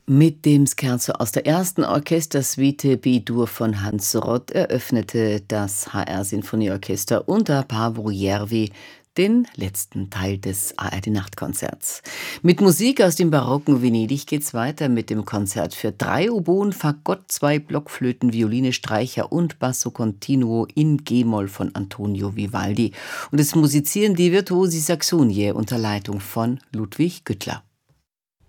Mit dem Scherzo aus der ersten Orchestersuite B-Dur von Hans Rott eröffnete das HR-Sinfonieorchester unter Paavo Järvi den letzten Teil des ARD-Nachtkonzerts. Mit Musik aus dem barocken Venedig geht's weiter mit dem Konzert für 3 Oboen, Fagott, 2 Blockflöten, Violine, Streicher und Basso Continuo in G-Moll von Antonio Vivaldi. Und es musizieren die Virtuosi Saxonie unter Leitung von Ludwig Güttler.